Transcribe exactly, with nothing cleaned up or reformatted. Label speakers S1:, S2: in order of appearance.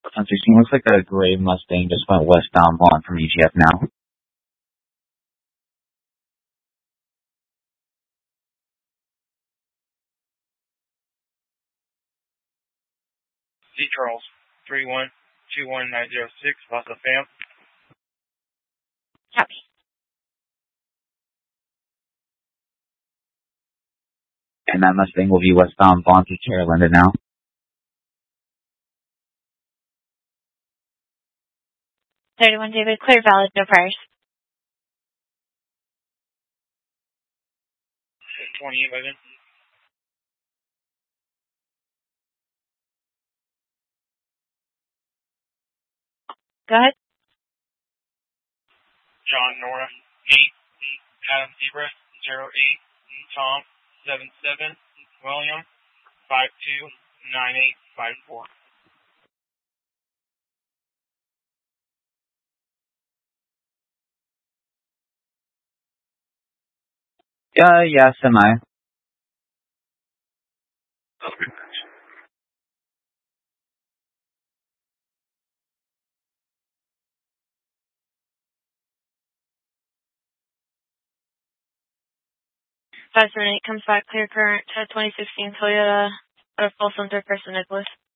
S1: ten sixteen, looks like a gray Mustang just went westbound on from E G F now.
S2: C. Charles, three one two one nine zero six, Los Fam.
S3: Copy.
S1: And that Mustang will be westbound Vaughn to Terralinda now.
S3: thirty-one David, clear, valid, no priors.
S2: twenty eleven.
S3: Go ahead.
S2: John Nora, eight. Adam Zebra, zero eight. Tom, seven seven. William, five two nine eight five four.
S1: Uh, yeah, semi.
S3: five seven eight comes back, clear current to twenty sixteen Toyota out of Folsom, third person Nicholas.